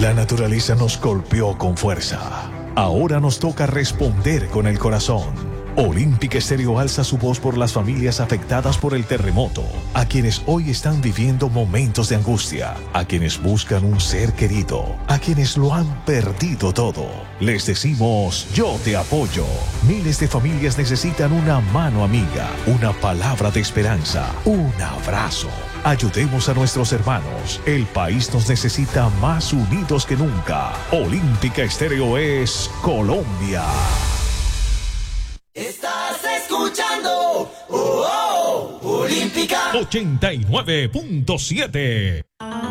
La naturaleza nos golpeó con fuerza. Ahora nos toca responder con el corazón. Olímpica Estéreo alza su voz por las familias afectadas por el terremoto, a quienes hoy están viviendo momentos de angustia, a quienes buscan un ser querido, a quienes lo han perdido todo. Les decimos, yo te apoyo. Miles de familias necesitan una mano amiga, una palabra de esperanza, un abrazo. Ayudemos a nuestros hermanos. El país nos necesita más unidos que nunca. Olímpica Estéreo es Colombia. Estás escuchando Olímpica 89.7.